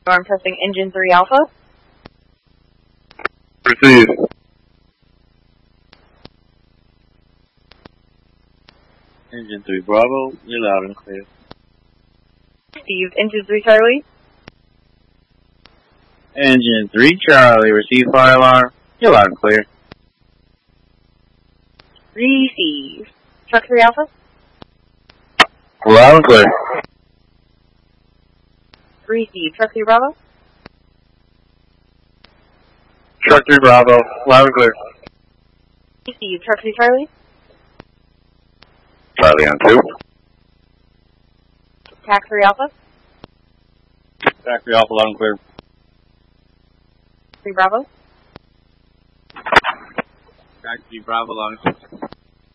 I'm testing engine 3 Alpha. Receive. Engine 3 Bravo, you're loud and clear. Steve, engine 3 Charlie. Engine 3 Charlie, receive fire alarm, you're loud and clear. Receive. Truck 3 Alpha. Loud and clear. Receive. Truck 3 Bravo. Truck 3 Bravo, loud and clear. Receive. Truck 3 Charlie. Charlie on 2. TAC 3 Alpha. TAC 3 Alpha, loud and clear. 3 Bravo. TAC 3 Bravo, loud and clear.